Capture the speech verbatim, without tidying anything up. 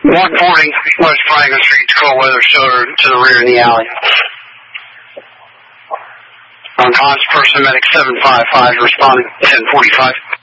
one forty West Franklin Street, cold weather shoulder to the rear in the alley. On Hans, person medic seven five five responding ten forty-five.